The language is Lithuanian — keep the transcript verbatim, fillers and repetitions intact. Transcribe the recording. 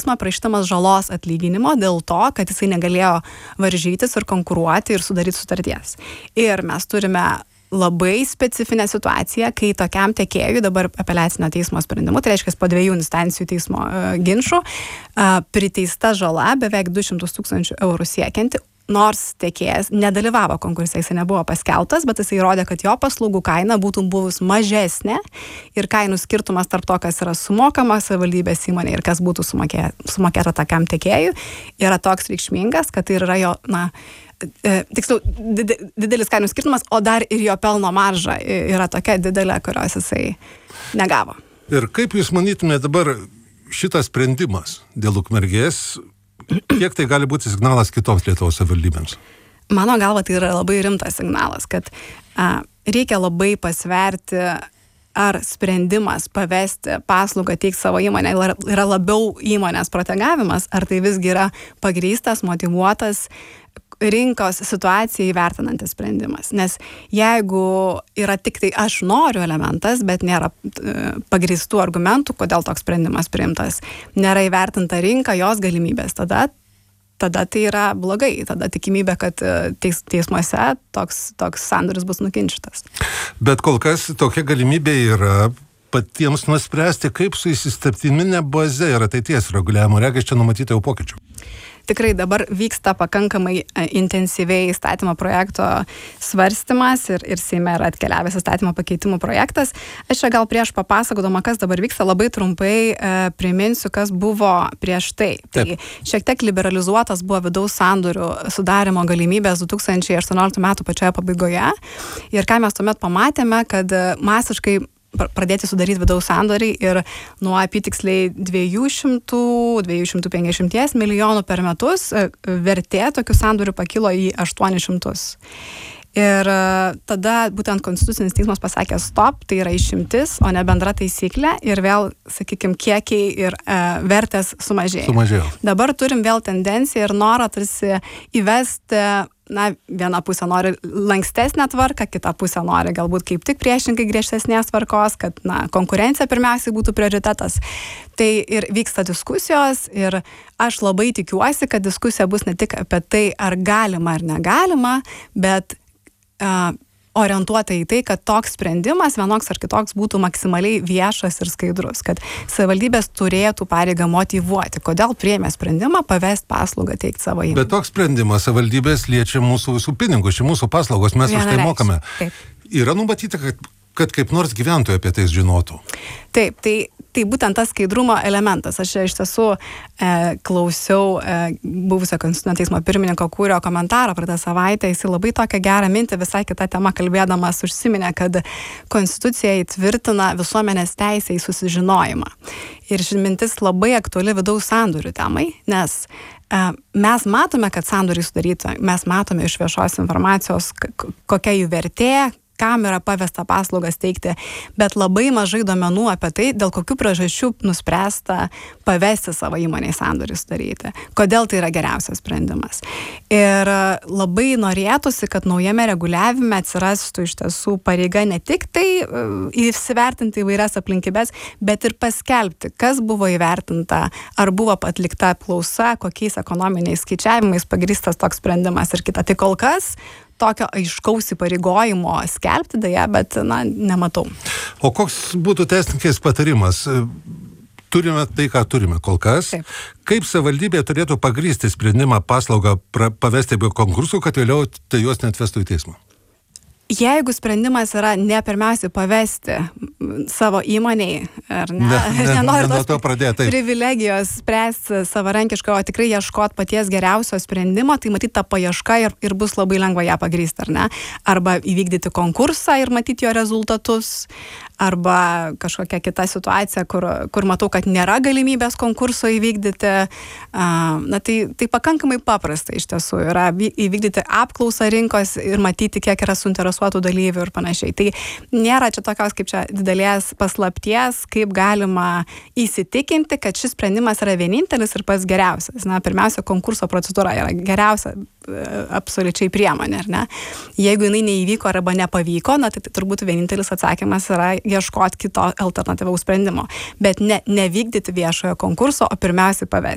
teismą prašydamas žalos atlyginimo dėl to, kad jisai negalėjo varžytis ir konkuruoti ir sudaryti sutarties. Ir mes turime labai specifinę situaciją, kai tokiam tiekėjui dabar apeliacinio teismo sprendimu, tai reiškia po dviejų instancijų teismo uh, ginčų, uh, priteista žala beveik du šimtus tūkstančių eurų siekianti, nors tiekėjas nedalyvavo konkurse, jis nebuvo paskeltas, bet jis įrodė, kad jo paslaugų kaina būtų buvus mažesnė ir kainų skirtumas tarp to, kas yra sumokama savivaldybės įmonė ir kas būtų sumokė, sumokėta tokiam tiekėjui, yra toks reikšmingas, kad tai yra jo, na, e, tiksliau, didelis kainų skirtumas, o dar ir jo pelno marža yra tokia didelė, kurios jisai negavo. Ir kaip jūs manytumėte dabar šitas sprendimas dėl Ukmergės, kiek tai gali būti signalas kitoms Lietuvos savivaldybėms? Mano galva, tai yra labai rimtas signalas, kad a, reikia labai pasverti, ar sprendimas pavesti paslaugą teikti savo įmonę yra labiau įmonės protegavimas, ar tai visgi yra pagrįstas, motyvuotas rinkos situaciją įvertinantis sprendimas. Nes jeigu yra tik tai aš noriu elementas, bet nėra pagrįstų argumentų, kodėl toks sprendimas priimtas, nėra įvertinta rinka, jos galimybės, tada, tada tai yra blogai. Tada tikimybė, kad teis, teismuose toks, toks sandoris bus nukinčytas. Bet kol kas tokia galimybė yra patiems nuspręsti, kaip su įsistatyminė baze ir ateities reguliavimo. Regis čia numatyti jau pokyčių. Tikrai dabar vyksta pakankamai intensyviai įstatymo projekto svarstymas ir, ir Seime yra atkeliavęs įstatymo pakeitimų projektas. Aš čia gal prieš papasakodama, kas dabar vyksta, labai trumpai e, priminsiu, kas buvo prieš tai. Taip. Tai šiek tiek liberalizuotas buvo vidaus sandorių sudarimo galimybės du tūkstančiai aštuonioliktų metų pačioje pabaigoje. Ir ką mes tuomet pamatėme, kad masiškai pradėti sudaryti vidaus sandoriai ir nuo apytiksliai dviejų šimtų iki dviejų šimtų penkiasdešimties milijonų per metus vertė tokių sandorių pakilo į aštuonis šimtus. Ir tada būtent Konstitucinis teismas pasakė stop, tai yra išimtis, o ne bendra taisyklė ir vėl, sakykime, kiekiai ir e, vertės sumažėjo. Sumažėjo. Dabar turim vėl tendenciją ir norą tarsi įvesti, na, viena pusė nori lankstesnę tvarką, kita pusė nori galbūt kaip tik priešingai griežtesnės tvarkos, kad, na, konkurencija pirmiausiai būtų prioritetas. Tai ir vyksta diskusijos ir aš labai tikiuosi, kad diskusija bus ne tik apie tai, ar galima ar negalima, bet uh, orientuota į tai, kad toks sprendimas vienoks ar kitoks būtų maksimaliai viešas ir skaidrus, kad savivaldybės turėtų pareigą motyvuoti, kodėl priėmė sprendimą pavesti paslaugą teikti savo įmonę. Bet toks sprendimas savivaldybės liečia mūsų visų pinigus, čia mūsų paslaugos, mes už tai mokame. Taip. Yra numatyta, kad, kad kaip nors gyventojai apie tai žinotų. Taip, tai, tai būtent tas skaidrumo elementas. Aš iš tiesų e, klausiau e, buvusio Konstitucinio teismo pirmininko Kūrio komentarą praeitą savaitę. Jis labai tokią gerą mintį visai kitą temą kalbėdamas užsiminė, kad Konstitucija įtvirtina visuomenės teisę į susižinojimą. Ir ši mintis labai aktuali vidaus sandorių temai, nes e, mes matome, kad sandoriai sudaryti, mes matome iš viešos informacijos, k- kokia jų vertė, kam yra pavesta paslaugas teikti, bet labai mažai duomenų apie tai, dėl kokių priežasčių nuspręsta pavesti savo įmonei sandorį sudaryti. Kodėl tai yra geriausias sprendimas. Ir labai norėtųsi, kad naujame reguliavime atsirastų iš tiesų pareiga ne tik tai įsivertinti įvairias aplinkybės, bet ir paskelbti, kas buvo įvertinta, ar buvo atlikta apklausa, kokiais ekonominiais skaičiavimais pagrįstas toks sprendimas ir kita. Tai kol kas tokio aiškaus įpareigojimo skelbti dėja, bet, na, nematau. O koks būtų teisininkės patarimas? Turime tai, ką turime kol kas. Taip. Kaip savivaldybė turėtų pagrįsti sprendimą paslaugą pra, pavesti be konkursų, kad vėliau tai juos neatvestų į teismą? Jeigu sprendimas yra ne pirmiausiai pavesti savo įmoniai, ar ne, ne, ne nenori ne, tos to pradėt, privilegijos spręsti savarankiškai, o tikrai ieškot paties geriausio sprendimo, tai matyti ta paieška ir, ir bus labai lengva ją pagrįsti, ar ne? Arba įvykdyti konkursą ir matyti jo rezultatus, arba kažkokia kita situacija, kur, kur matau, kad nėra galimybės konkurso įvykdyti. Na, tai, tai pakankamai paprasta iš tiesų yra įvykdyti apklausą rinkos ir matyti, kiek yra suinteresuotų dalyvių ir panašiai. Tai nėra čia tokios kaip čia didelės paslapties, kaip galima įsitikinti, kad šis sprendimas yra vienintelis ir pats geriausias. Na, pirmiausia, konkurso procedūra yra geriausia absoliučiai priemonė, ar ne? Jeigu jinai neįvyko arba nepavyko, na, tai, tai turbūt vienintelis atsakymas yra ieškoti kito alternatyvaus sprendimo, bet ne, nevykdyti viešojo konkurso, o pirmiausiai pavesti.